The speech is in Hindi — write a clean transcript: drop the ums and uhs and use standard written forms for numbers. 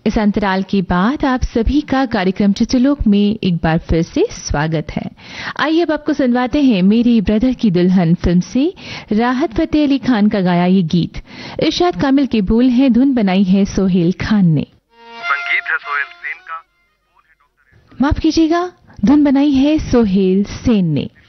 इस अंतराल के बाद आप सभी का कार्यक्रम चित्रलोक में एक बार फिर से स्वागत है। आइए अब आपको सुनवाते हैं मेरी ब्रदर की दुल्हन फिल्म से राहत फतेह अली खान का गाया ये गीत। इरशाद कामिल के बोल हैं, धुन बनाई है सोहेल खान ने। संगीत है सोहेल सेन का, माफ कीजिएगा, धुन बनाई है सोहेल सेन ने।